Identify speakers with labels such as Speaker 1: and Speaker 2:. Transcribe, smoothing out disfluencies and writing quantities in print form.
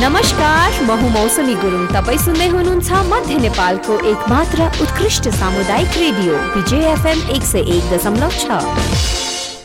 Speaker 1: नमस्कार, म हुँ मौसमी गुरुङ। तपाईँ सुन्दै हुनुहुन्छ मध्य नेपालको एक मात्र उत्कृष्ट सामुदायिक रेडियो विजय FM 101.6।